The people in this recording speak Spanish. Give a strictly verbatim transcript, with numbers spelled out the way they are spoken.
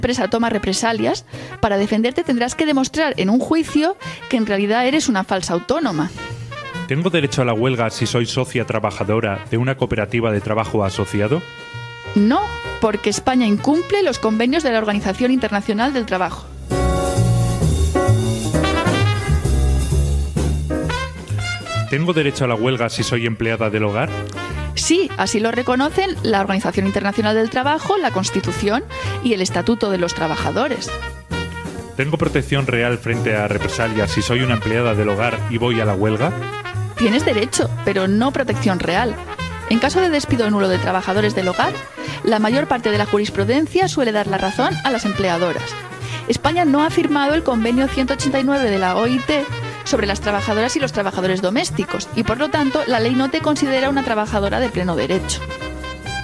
empresa toma represalias, para defenderte tendrás que demostrar en un juicio que en realidad eres una falsa autónoma. ¿Tengo derecho a la huelga si soy socia trabajadora de una cooperativa de trabajo asociado? No, porque España incumple los convenios de la Organización Internacional del Trabajo. ¿Tengo derecho a la huelga si soy empleada del hogar? Sí, así lo reconocen la Organización Internacional del Trabajo, la Constitución y el Estatuto de los Trabajadores. ¿Tengo protección real frente a represalias si soy una empleada del hogar y voy a la huelga? Tienes derecho, pero no protección real. En caso de despido nulo de trabajadores del hogar, la mayor parte de la jurisprudencia suele dar la razón a las empleadoras. España no ha firmado el convenio ciento ochenta y nueve de la O I T sobre las trabajadoras y los trabajadores domésticos y, por lo tanto, la ley no te considera una trabajadora de pleno derecho.